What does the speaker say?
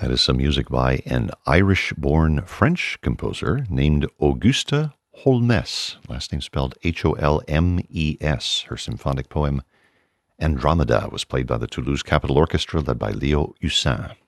That is some music by an Irish-born French composer named Auguste Holmes, last name spelled Holmes. Her symphonic poem Andromeda was played by the Toulouse Capitol Orchestra, led by Leo Hussin.